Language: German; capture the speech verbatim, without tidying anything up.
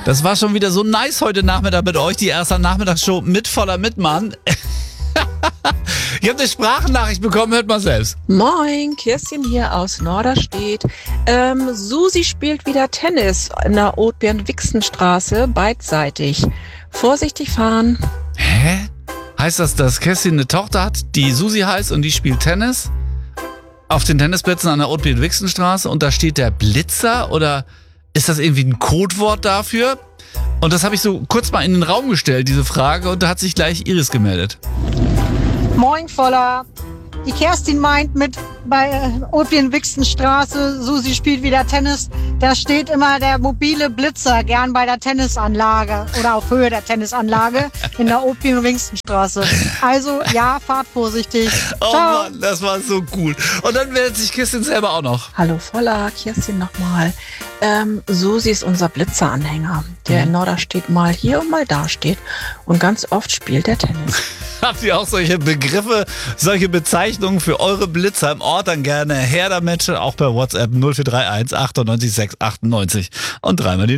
Das war schon wieder so nice heute Nachmittag mit euch, die erste Nachmittagsshow mit voller Mitmann. Ich habe eine Sprachnachricht bekommen, hört mal selbst. Moin, Kirstin hier aus Norderstedt. Ähm, Susi spielt wieder Tennis in der Othbjörn-Wixen-Straße, beidseitig. Vorsichtig fahren. Hä? Heißt das, dass Kerstin eine Tochter hat, die Susi heißt und die spielt Tennis? Auf den Tennisplätzen an der Othbjörn-Wixen-Straße und da steht der Blitzer oder ist das irgendwie ein Codewort dafür? Und das habe ich so kurz mal in den Raum gestellt, diese Frage, und da hat sich gleich Iris gemeldet. Moin Voller. Die Kerstin meint mit bei äh, Othbjörn-Wixen-Straße, Susi spielt wieder Tennis, da steht immer der mobile Blitzer, gern bei der Tennisanlage oder auf Höhe der Tennisanlage in der Othbjörn-Wixen-Straße. Also ja, fahrt vorsichtig. Oh Ciao. Mann, das war so cool. Und dann meldet sich Kirstin selber auch noch. Hallo Voller, Kirstin nochmal. Ähm, Susi ist unser Blitzeranhänger, der in Norderstedt mal hier und mal da steht und ganz oft spielt er Tennis. Habt ihr auch solche Begriffe, solche Bezeichnungen für eure Blitzer im Ort, dann gerne her damit, auch per WhatsApp null vier drei eins achtundneunzig sechs achtundneunzig und dreimal die